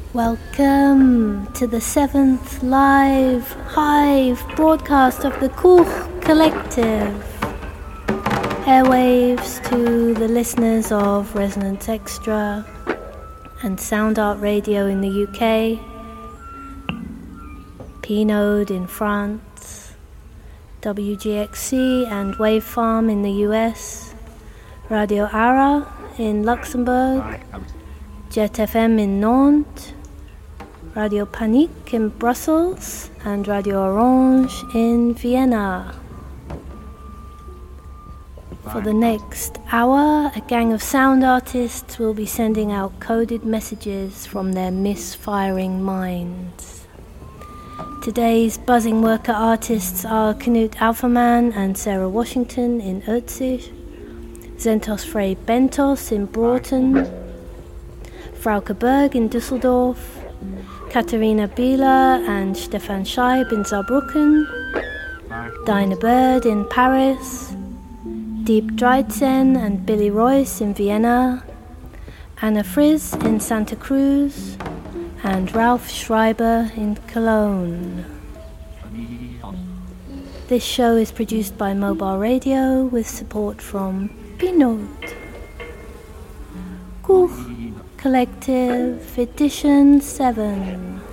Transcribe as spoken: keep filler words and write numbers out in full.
Welcome to the seventh live Hive broadcast of the Kuch Collective. Airwaves to the listeners of Resonance Extra and Sound Art Radio in the U K, P-Node in France, W G X C and Wavefarm in the U S, Radio Ara in Luxembourg, Jet F M in Nantes, Radio Panique in Brussels, and Radio Orange in Vienna. For the next hour, a gang of sound artists will be sending out coded messages from their misfiring minds. Today's buzzing worker artists are Knut Alphaman and Sarah Washington in Ötzig, Zentos Frey Bentos in Broughton, Frauke Berg in Düsseldorf, Katharina Bieler and Stefan Scheib in Saarbrücken, Dinah Bird in Paris, Deep Dreitzen and Billy Royce in Vienna, Anna Friz in Santa Cruz, and Ralph Schreiber in Cologne. This show is produced by Mobile Radio with support from P-Node. Kuch Collective Edition seven.